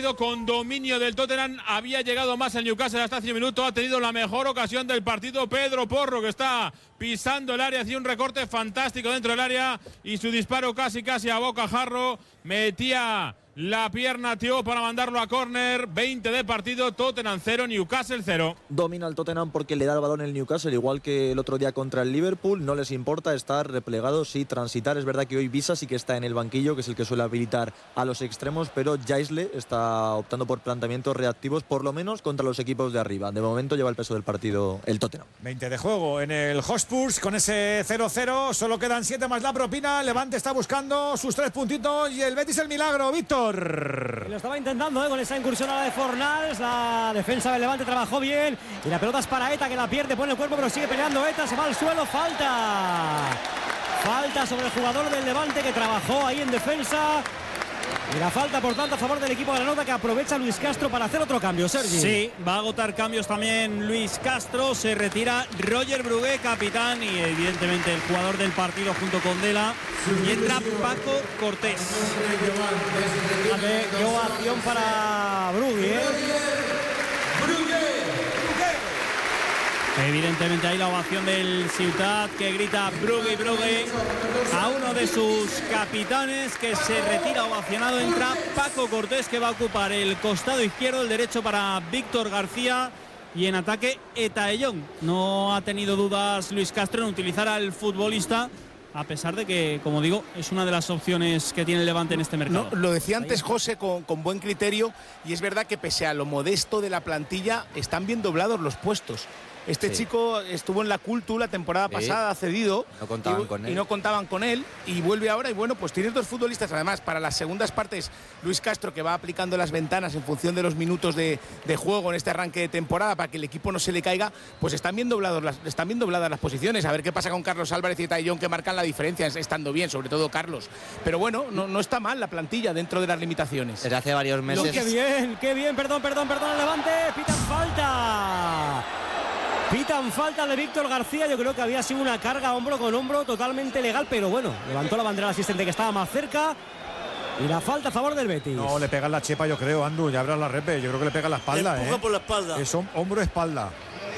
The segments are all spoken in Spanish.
partido con dominio del Tottenham. Había llegado más el Newcastle hasta hace un minuto. Ha tenido la mejor ocasión del partido Pedro Porro, que está pisando el área. Hacía un recorte fantástico dentro del área y su disparo casi a bocajarro. Metía la pierna Thiago para mandarlo a córner. 20 de partido, Tottenham 0, Newcastle 0. Domina el Tottenham porque le da el balón el Newcastle, igual que el otro día contra el Liverpool. No les importa estar replegados y transitar. Es verdad que hoy Visa sí que está en el banquillo, que es el que suele habilitar a los extremos, pero Jaisle está optando por planteamientos reactivos, por lo menos contra los equipos de arriba. De momento lleva el peso del partido el Tottenham. 20 de juego en el Hotspur con ese 0-0. Solo quedan 7 más la propina. Levante está buscando sus 3 puntitos y el Betis el milagro, Víctor. Lo estaba intentando con esa incursión a la de Fornals. La defensa del Levante trabajó bien y la pelota es para Eta, que la pierde, pone el cuerpo pero sigue peleando Eta, se va al suelo, falta sobre el jugador del Levante que trabajó ahí en defensa. Y la falta, por tanto, a favor del equipo de la Nota, que aprovecha Luis Castro para hacer otro cambio, Sergi. Sí, va a agotar cambios también Luis Castro. Se retira Roger Brugué, capitán, y evidentemente el jugador del partido junto con Dela. Y entra Paco Cortés. Qué ovación para Brugué, Evidentemente ahí la ovación del Ciutat, que grita Brugui a uno de sus capitanes, que se retira ovacionado. Entra Paco Cortés, que va a ocupar el costado izquierdo, el derecho para Víctor García, y en ataque Etaellón. No ha tenido dudas Luis Castro en utilizar al futbolista, a pesar de que, como digo, es una de las opciones que tiene el Levante en este mercado. No, lo decía antes José con buen criterio, y es verdad que pese a lo modesto de la plantilla, están bien doblados los puestos. Este chico estuvo en la Cultu la temporada pasada, cedido, no contaban con él. Y no contaban con él, y vuelve ahora. Y bueno, pues tienes dos futbolistas. Además, para las segundas partes, Luis Castro, que va aplicando las ventanas en función de los minutos de juego en este arranque de temporada, para que el equipo no se le caiga, pues están bien dobladas las posiciones. A ver qué pasa con Carlos Álvarez y Etaellón, que marcan la diferencia estando bien, sobre todo Carlos. Pero bueno, no está mal la plantilla dentro de las limitaciones. Desde hace varios meses. Qué bien, perdón, el Levante, pitan falta de Víctor García. Yo creo que había sido una carga hombro con hombro totalmente legal, pero bueno, levantó la bandera el asistente, que estaba más cerca, y la falta a favor del Betis. No, le pega en la chepa, yo creo, Andu, ya habrá la repe, yo creo que le pega en la espalda. Le empuja por la espalda. Es hombro-espalda.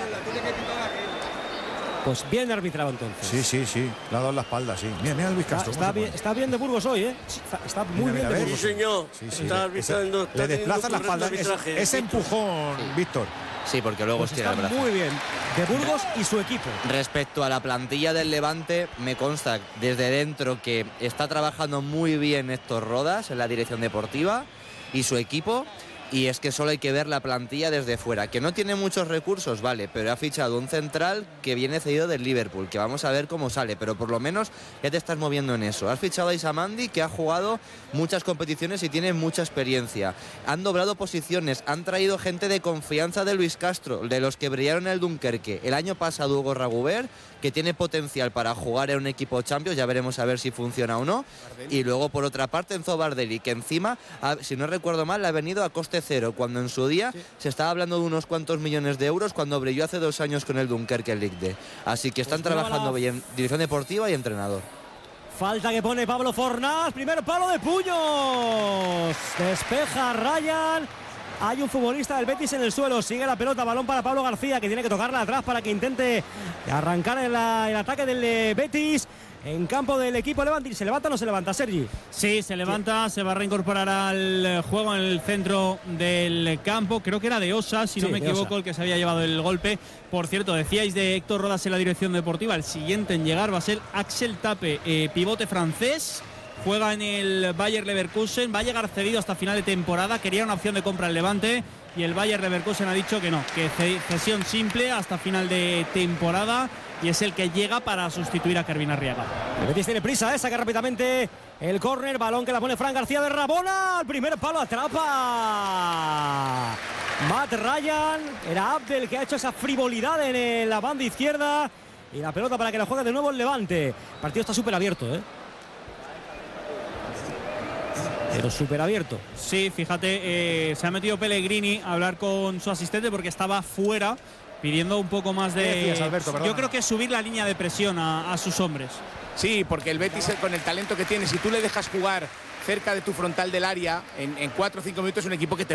Pues bien arbitrado entonces. Sí, le ha dado en la espalda, sí. Mira Luis Castro. Está bien de Burgos hoy, Está muy bien de Burgos. Sí, señor. Sí. Está arbitrando. Le desplaza la espalda. Ese empujón, Víctor. Sí, porque luego Pues estira el brazo. Muy bien, de Burgos y su equipo. Respecto a la plantilla del Levante, me consta desde dentro que está trabajando muy bien Héctor Rodas en la dirección deportiva y su equipo. Y es que solo hay que ver la plantilla desde fuera, que no tiene muchos recursos, vale, pero ha fichado un central que viene cedido del Liverpool, que vamos a ver cómo sale, pero por lo menos ya te estás moviendo en eso. Has fichado a Isamandi, que ha jugado muchas competiciones y tiene mucha experiencia. Han doblado posiciones, han traído gente de confianza de Luis Castro, de los que brillaron en el Dunkerque. El año pasado Hugo Ragubert, que tiene potencial para jugar en un equipo Champions, ya veremos a ver si funciona o no. Y luego, por otra parte, Enzo Bardelli, que encima, si no recuerdo mal, le ha venido a coste cero, cuando en su día se estaba hablando de unos cuantos millones de euros cuando brilló hace 2 años con el Dunkerque en Ligue D. Así que están trabajando bien, dirección deportiva y entrenador. Falta que pone Pablo Fornals, primer palo de puños. Despeja Ryan. Hay un futbolista del Betis en el suelo, sigue la pelota, balón para Pablo García, que tiene que tocarla atrás para que intente arrancar el ataque del Betis. En campo del equipo Levante. ¿Se levanta o no se levanta, Sergi? Sí, se levanta, se va a reincorporar al juego en el centro del campo. Creo que era de Osa, si no me equivoco, el que se había llevado el golpe. Por cierto, decíais de Héctor Rodas en la dirección deportiva. El siguiente en llegar va a ser Axel Tape, pivote francés. Juega en el Bayer Leverkusen, va a llegar cedido hasta final de temporada. Quería una opción de compra al Levante y el Bayer Leverkusen ha dicho que no, que cesión simple hasta final de temporada, y es el que llega para sustituir a Kervin Arriaga. El Betis tiene prisa, saca rápidamente el córner, balón que la pone Fran García de Rabona, al primer palo atrapa Matt Ryan. Era Abdel que ha hecho esa frivolidad en la banda izquierda, y la pelota para que la juegue de nuevo el Levante. El partido está súper abierto, pero súper abierto. Sí, fíjate, se ha metido Pellegrini a hablar con su asistente porque estaba fuera, pidiendo un poco más de... Decías, Alberto, yo creo que subir la línea de presión a sus hombres. Sí, porque el Betis, con el talento que tiene, si tú le dejas jugar cerca de tu frontal del área, en 4 o 5 minutos es un equipo que te